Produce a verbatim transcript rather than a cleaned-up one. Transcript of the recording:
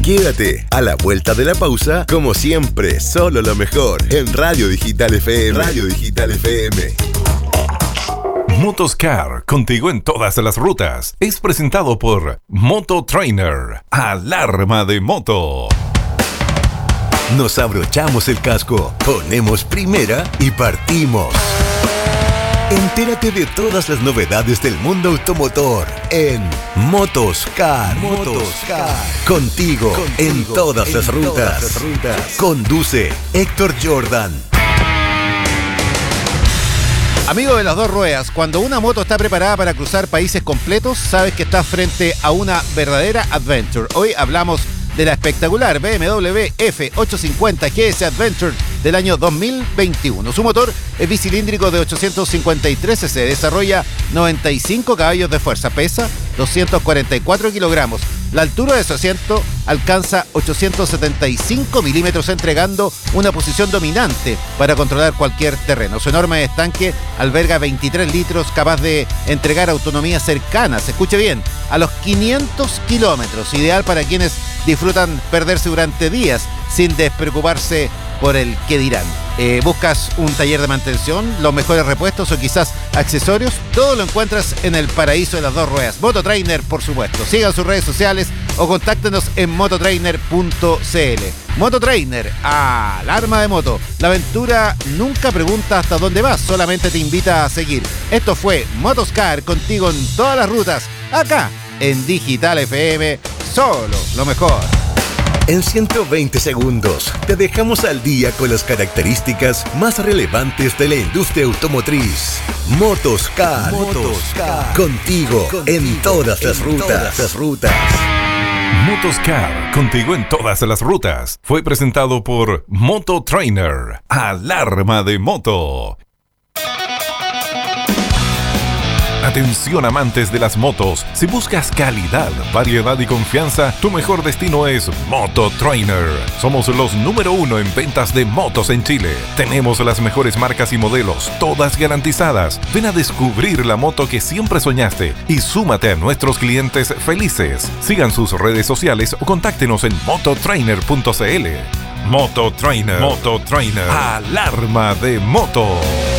Quédate a la vuelta de la pausa, como siempre, solo lo mejor en Radio Digital F M. Radio Digital F M. Motoscar, contigo en todas las rutas. Es presentado por Moto Trainer, alarma de moto. Nos abrochamos el casco, ponemos primera y partimos. Entérate de todas las novedades del mundo automotor en Motoscar. Motoscar. Contigo, Contigo en todas, en las, rutas. todas las rutas. Conduce Héctor Jordan. Amigo de las dos ruedas, cuando una moto está preparada para cruzar países completos, sabes que estás frente a una verdadera adventure. Hoy hablamos de la espectacular B M W F ochocientos cincuenta G S Adventure del año dos mil veintiuno. Su motor es bicilíndrico de ochocientos cincuenta y tres cc, desarrolla noventa y cinco caballos de fuerza, pesa doscientos cuarenta y cuatro kilogramos. La altura de su asiento alcanza ochocientos setenta y cinco milímetros, entregando una posición dominante para controlar cualquier terreno. Su enorme estanque alberga veintitrés litros, capaz de entregar autonomía cercana, se escuche bien, a los quinientos kilómetros, ideal para quienes disfrutan perderse durante días sin despreocuparse por el qué dirán. Eh, ¿Buscas un taller de mantención, los mejores repuestos o quizás accesorios? Todo lo encuentras en el paraíso de las dos ruedas. Mototrainer, por supuesto. Sigan sus redes sociales o contáctenos en mototrainer punto c l. Mototrainer, alarma de moto. La aventura nunca pregunta hasta dónde vas, solamente te invita a seguir. Esto fue Motoscar, contigo en todas las rutas, acá en Digital F M, solo lo mejor. En ciento veinte segundos te dejamos al día con las características más relevantes de la industria automotriz. Motoscar, Motoscar. Contigo, contigo en todas las en rutas. Todas las rutas. Motoscar, contigo en todas las rutas. Fue presentado por Moto Trainer, alarma de moto. Atención amantes de las motos, si buscas calidad, variedad y confianza, tu mejor destino es Moto Trainer. Somos los número uno en ventas de motos en Chile. Tenemos las mejores marcas y modelos, todas garantizadas. Ven a descubrir la moto que siempre soñaste y súmate a nuestros clientes felices. Sigan sus redes sociales o contáctenos en mototrainer punto c l. Moto Trainer, Moto Trainer, alarma de moto.